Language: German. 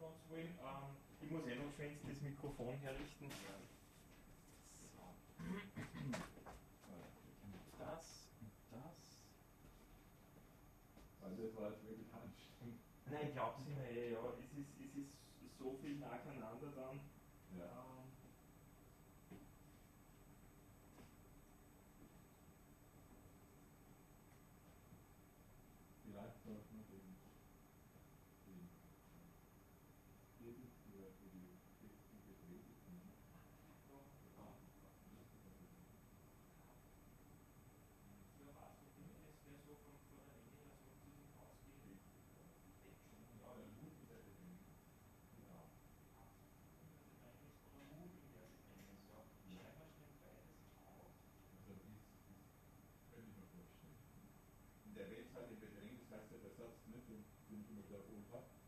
wenn Sie wollen. Ich muss noch schön das Mikrofon herrichten. So. Das und das. Also das war jetzt wirklich anstrengend. Nein, ich glaube es mir ja. Es ist so viel nacheinander dann. Ja. Vielleicht sollte man den Titel für die textige Predigt nehmen. Es wäre so von der Länge her so zu dem ausgehen. Ja, der Mut ist ja drin. Genau. Oder Mut in der Bedrängnis, ja. Schreiben wir schnell beides auf. Also das könnte ich mir vorstellen. In der Welt hat die Bedrängnis heißt ja der Satz, ne, den ich immer wiederholt habe.